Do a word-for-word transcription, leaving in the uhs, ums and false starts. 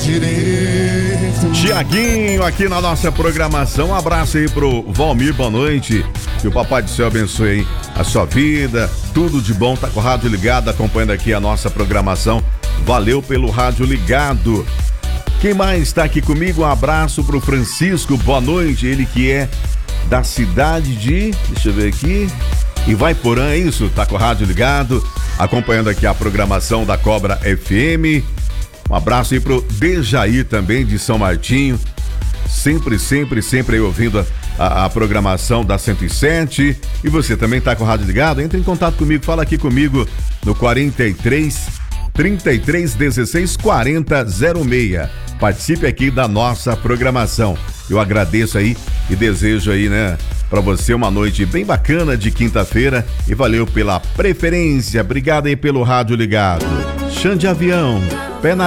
direito. Tiaguinho aqui na nossa programação. Um abraço aí pro Valmir, boa noite. Que o Papai do Céu abençoe aí a sua vida. Tudo de bom, tá com o rádio ligado, acompanhando aqui a nossa programação. Valeu pelo rádio ligado. Quem mais está aqui comigo? Um abraço pro Francisco, boa noite. Ele que é da cidade de... Deixa eu ver aqui... Ivaiporã, é isso? Tá com o rádio ligado, acompanhando aqui a programação da Cobra F M. Um abraço aí pro Dejaí também, de São Martinho. Sempre, sempre, sempre aí ouvindo a, a, a programação da cento e sete. E você também tá com o rádio ligado? Entre em contato comigo, fala aqui comigo no quarenta e três, trinta e três, dezesseis, quarenta, zero seis. Participe aqui da nossa programação. Eu agradeço aí e desejo aí, né, pra você uma noite bem bacana de quinta-feira e valeu pela preferência. Obrigado aí pelo rádio ligado. Chão de avião, pé na